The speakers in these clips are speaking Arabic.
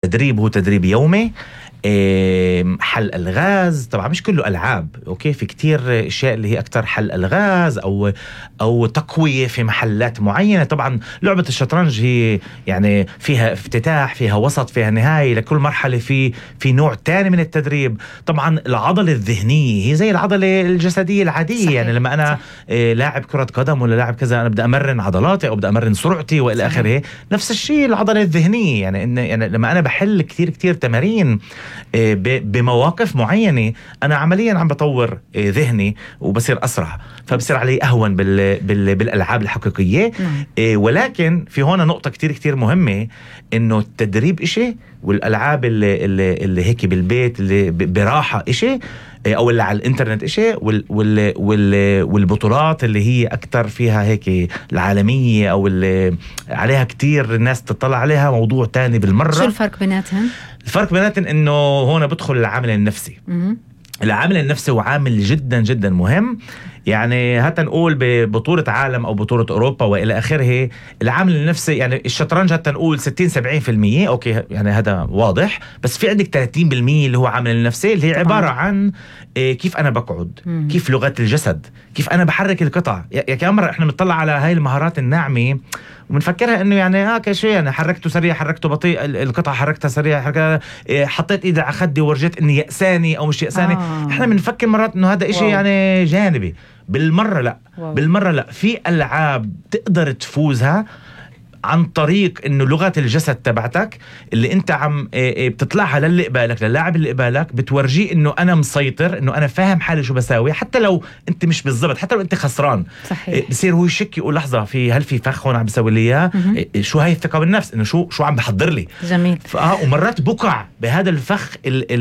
التدريب هو تدريب يومي، حل الغاز. طبعا مش كله العاب، اوكي، في كتير اشياء اللي هي اكتر حل الغاز او تقويه في محلات معينه. طبعا لعبه الشطرنج هي يعني فيها افتتاح، فيها وسط، فيها نهايه، لكل مرحله في نوع تاني من التدريب. طبعا العضله الذهنيه هي زي العضله الجسديه العاديه. صحيح. يعني لما انا لاعب كره قدم ولا لاعب كذا، انا بدي امرن عضلاتي او بدي امرن سرعتي والى اخره. نفس الشيء العضله الذهنيه، يعني لما انا بحل كتير تمارين بمواقف معينة، أنا عمليا عم بطور ذهني وبصير أسرع، فبصير علي أهون بالألعاب الحقيقية. ولكن في هون نقطة كتير مهمة، إنه التدريب إشي والألعاب اللي هيك بالبيت اللي براحة إشي، أو اللي على الإنترنت إشي، والبطولات اللي هي أكتر فيها هيك العالمية أو اللي عليها كتير الناس تطلع عليها، موضوع تاني بالمرة. شو الفرق بيناتهم؟ الفرق بيناتهم إنه هون بدخل العامل النفسي. العامل النفسي هو عامل جدا مهم. يعني حتى نقول ببطولة عالم أو بطولة أوروبا وإلى آخره، العامل النفسي يعني الشطرنج حتى نقول 60-70%، أوكي يعني هذا واضح. بس في عندك 30% اللي هو عامل النفسي، اللي هي عبارة عن كيف أنا بقعد، كيف لغة الجسد، كيف أنا بحرك القطع. يا كاميرا إحنا بنطلع على هاي المهارات الناعمة ومنفكرها انه يعني كشيء، يعني حركته سريع، حركته بطيء، القطعة حركتها سريع، حطيت ايدي على خدي ورجيت اني يأساني او مش يأساني. احنا بنفكر مرات انه هذا اشي يعني جانبي. بالمرة لا. بالمرة لا. في العاب تقدر تفوزها عن طريق انه لغة الجسد تبعتك اللي انت عم بتطلعها للي قبالك، للاعب اللي قبالك، بتورجيه انه انا مسيطر، انه انا فاهم حالي شو بساوي، حتى لو انت مش بالضبط، حتى لو انت خسران. صحيح. بصير هو يشك، يقول لحظة، هل في فخ هون عم بيسوي لي اياه؟ شو هاي الثقة بالنفس، انه شو عم بحضر لي. جميل. ومرات بقع بهذا الفخ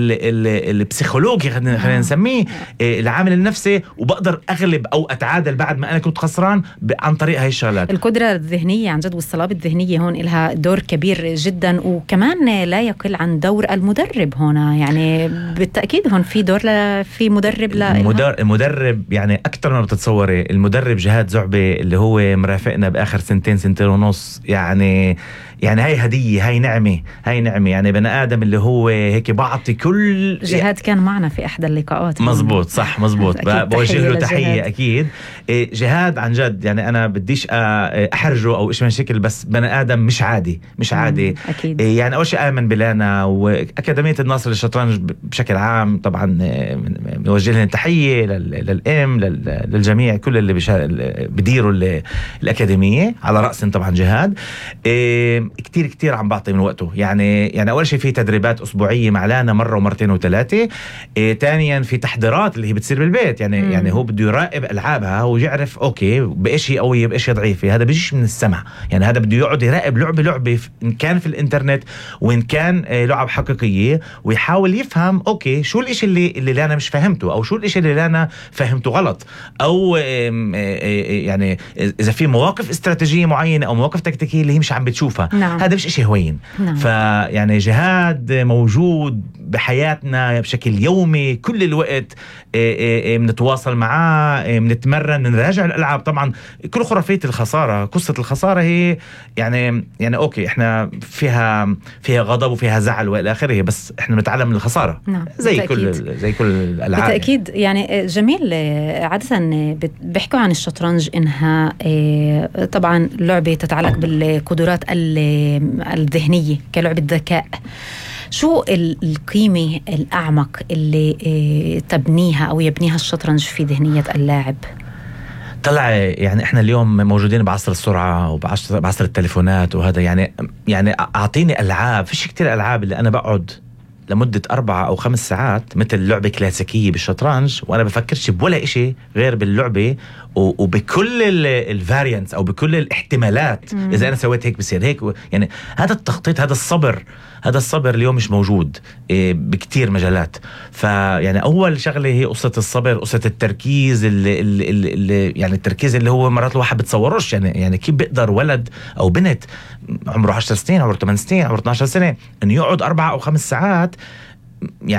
البسيكولوجي، خلينا نسميه العامل النفسي، وبقدر اغلب او اتعادل بعد ما انا كنت خسران عن طريق هاي الشغلات. القدرة الذهنية عن جد والصلابة الذهنية هون لها دور كبير جدا، وكمان لا يقل عن دور المدرب هنا. يعني بالتأكيد هون في دور في مدرب. المدرب يعني أكتر ما بتتصوري. المدرب جهاد زعبي اللي هو مرافقنا بآخر سنتين ونص، يعني هاي هدية، هاي نعمة يعني بني آدم اللي هو هيك بعطي كل. جهاد كان معنا في إحدى اللقاءات. مزبوط، صح، مزبوط. بوجه له تحية أكيد. جهاد عن جد يعني أنا بديش أحرجه أو إيش من شكل، بس بني آدم مش عادي. أكيد. يعني أول شيء آمن بلانا وأكاديمية الناصر للشطرنج بشكل عام. طبعا بنوجه لهم تحية للإم للجميع، كل اللي بديروا الأكاديمية، على رأسهم طبعا جهاد. كتير عم بعطي من وقته. يعني أول شيء في تدريبات أسبوعية معلانا مرة ومرتين وثلاثة. تانيا في تحضيرات اللي هي بتصير بالبيت. يعني هو بده يراقب ألعابها ويعرف أوكي بإيش هي قوية بإيش هي ضعيفة. هذا بيجيش من السمع، يعني هذا بده يقعد يراقب لعبة إن كان في الإنترنت وإن كان لعب حقيقية، ويحاول يفهم أوكي شو الإشي اللي أنا مش فهمته، أو شو الإشي اللي أنا فهمته غلط، أو يعني إذا في مواقف استراتيجية معينة أو مواقف تكتيكية اللي هي مش عم بتشوفها. نعم. هذا مش إشي هوين. نعم. فيعني جهاد موجود بحياتنا بشكل يومي كل الوقت. بنتواصل معاه، بنتمرن، بنراجع الألعاب. طبعا كل خرافية الخسارة، قصة الخسارة هي يعني أوكي إحنا فيها غضب وفيها زعل وإلى آخره، بس إحنا بنتعلم من الخسارة. نعم. زي كل الألعاب. بالتأكيد. يعني جميل. عادة بيحكوا عن الشطرنج إنها طبعا لعبة تتعلق بالقدرات الذهنية كلعبة ذكاء. شو القيمة الأعمق اللي تبنيها أو يبنيها الشطرنج في ذهنية اللاعب؟ طلع يعني احنا اليوم موجودين بعصر السرعة وبعصر التليفونات وهذا. يعني أعطيني ألعاب. فيش كتير ألعاب اللي أنا بقعد لمدة 4 أو 5 ساعات مثل لعبة كلاسيكية بالشطرنج وأنا بفكرش بولا إشي غير باللعبة وبكل الفاريانتس أو بكل الاحتمالات. إذا أنا سويت هيك بصير هيك. يعني هذا التخطيط، هذا الصبر اليوم مش موجود بكتير مجالات. فيعني أول شغلة هي قصة الصبر، قصة التركيز اللي يعني التركيز اللي هو مرات الواحد بتصوروش. يعني كيف بيقدر ولد أو بنت عمره 10 سنين، عمره 8 سنين، عمره 12 سنة إنه يقعد 4 أو 5 ساعات يعني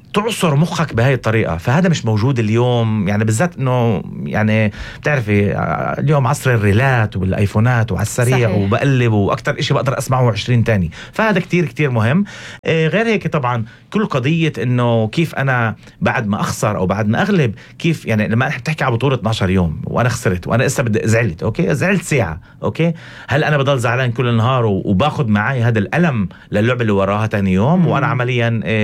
تعصر مخك بهاي الطريقة. فهذا مش موجود اليوم، يعني بالذات انه يعني بتعرفي اليوم عصر الريلات والايفونات وعلى السريع صحيح. وبقلب واكتر اشي بقدر اسمعه 20 تاني. فهذا كتير كتير مهم. غير هيك طبعا كل قضية انه كيف انا بعد ما اخسر او بعد ما اغلب، كيف يعني لما احنا بتحكي على بطولة 12 يوم وانا خسرت وانا لسه زعلت، اوكي زعلت ساعة، اوكي هل انا بضل زعلان كل النهار وباخد معي هذا الألم للعبة اللي وراها تاني يوم وانا عمليا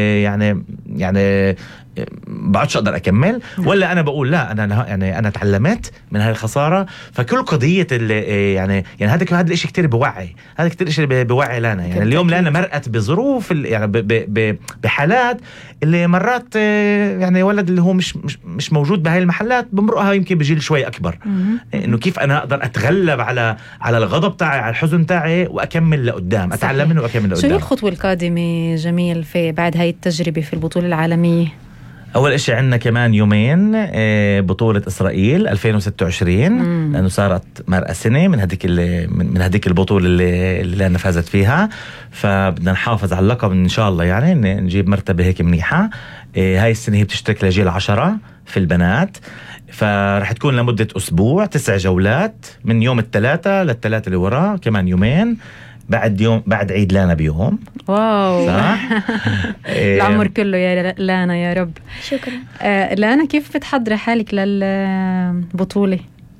يعني بعدش اقدر اكمل؟ ولا انا بقول لا انا يعني انا تعلمت من هاي الخساره. فكل قضيه اللي يعني هذا الشيء كتير بوعي، هذا كتير شيء بوعي لانا. يعني اليوم لانا مرقت بظروف يعني بحالات اللي مرات يعني ولد اللي هو مش موجود بهاي المحلات بمرقها يمكن بجيل شوي اكبر، انه كيف انا اقدر اتغلب على الغضب تاعي، على الحزن تاعي، واكمل لقدام، اتعلم منه واكمل لقدام. شو هي الخطوه القادمه جميل في بعد هاي التجربه في البطوله العالميه؟ أول إشي عندنا كمان يومين بطولة إسرائيل 2026 لأنه صارت مرقة سنة من هذيك البطولة اللي أنا فازت فيها. فبدنا نحافظ على اللقب إن شاء الله، يعني نجيب مرتبة هيك منيحة. هاي السنة هي بتشترك لجيل 10 في البنات، فرح تكون لمدة أسبوع 9 جولات من يوم الثلاثة للثلاثة اللي وراه، كمان يومين بعد عيد لانا بيوم. واو صح؟ العمر كله يا لانا يا رب. شكرا. لانا كيف بتحضري حالك للبطولة؟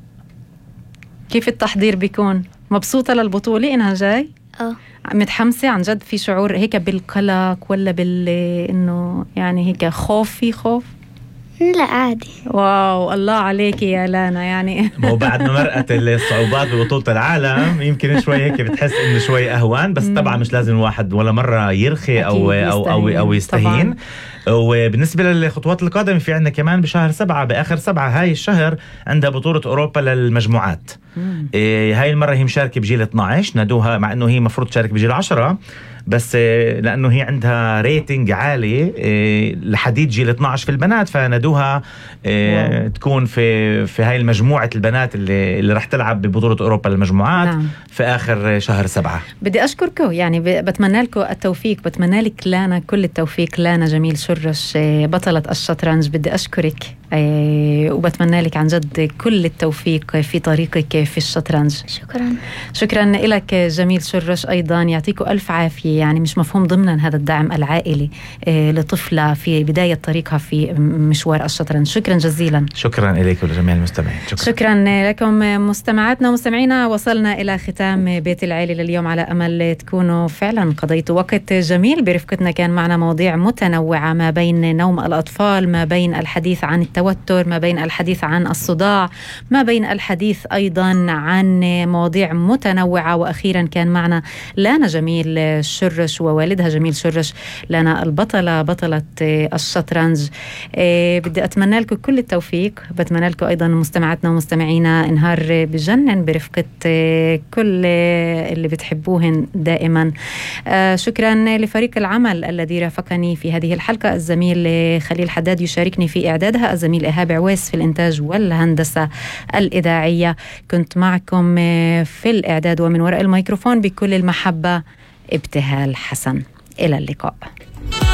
كيف التحضير بيكون؟ مبسوطة للبطولة إنها جاي؟ متحمسة عن جد؟ في شعور هيك بالقلق ولا إنه يعني هيك خوف؟ لا عادي. واو الله عليك يا لانا. يعني مو بعد ما مرقت الصعوبات ببطولة العالم يمكن شوي هيك بتحس انه شوي اهون، بس طبعا مش لازم الواحد ولا مرة يرخي او يستهين. وبالنسبة للخطوات القادمة في عندنا كمان بشهر 7 بآخر 7 هاي الشهر عندها بطولة أوروبا للمجموعات. هاي المرة هي مشاركة بجيل 12 نادوها، مع انه هي مفروض تشارك بجيل 10، بس لأنه هي عندها ريتنج عالي لحديد جيل 12 في البنات، فندوها تكون في هاي المجموعة البنات اللي رح تلعب ببطولة أوروبا للمجموعات. نعم. في آخر شهر 7. بدي أشكركم، يعني بتمنى لكم التوفيق، بتمنى لك لانا كل التوفيق. لانا جميل شرش بطلة الشطرنج، بدي أشكرك وبتمنى لك عن جد كل التوفيق في طريقك في الشطرنج. شكرا لك جميل شرش أيضا، يعطيكم ألف عافية. يعني مش مفهوم ضمنا هذا الدعم العائلي لطفلة في بداية طريقها في مشوار الشطرنج. شكرا جزيلا. شكرا إليك ولجميع المستمعين. شكرا لكم مستمعاتنا ومستمعينا. وصلنا إلى ختام بيت العيلة لليوم، على أمل تكونوا فعلا قضيتوا وقت جميل برفقتنا. كان معنا مواضيع متنوعة، ما بين نوم الأطفال، ما بين الحديث عن التوتر، ما بين الحديث عن الصداع، ما بين الحديث أيضا عن مواضيع متنوعة. وأخيرا كان معنا لانا جميل شرش ووالدها جميل شرش، لانا البطلة، بطلة الشطرنج. بدي أتمنى لكم كل التوفيق. بتمنى لكم أيضا مستمعاتنا ومستمعينا نهار بجنن برفقة كل اللي بتحبوهن دائما. شكرا لفريق العمل الذي رافقني في هذه الحلقة، الزميل خليل حداد يشاركني في إعدادها، الزميل إيهاب عويس في الإنتاج والهندسة الإذاعية. كنت معكم في الإعداد ومن وراء الميكروفون بكل المحبة ابتهال حسن. إلى اللقاء.